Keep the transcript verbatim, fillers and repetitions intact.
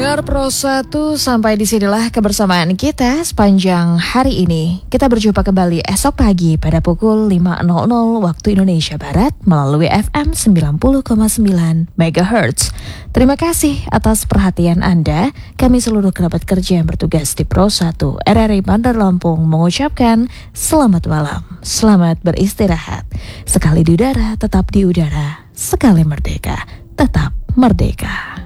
Pendengar Pro satu, sampai disinilah kebersamaan kita sepanjang hari ini. Kita berjumpa kembali esok pagi pada pukul lima nol nol waktu Indonesia Barat melalui F M sembilan puluh koma sembilan megahertz. Terima kasih atas perhatian Anda. Kami seluruh kerabat kerja yang bertugas di Pro satu R R I Bandar Lampung mengucapkan selamat malam, selamat beristirahat. Sekali di udara, tetap di udara. Sekali merdeka, tetap merdeka.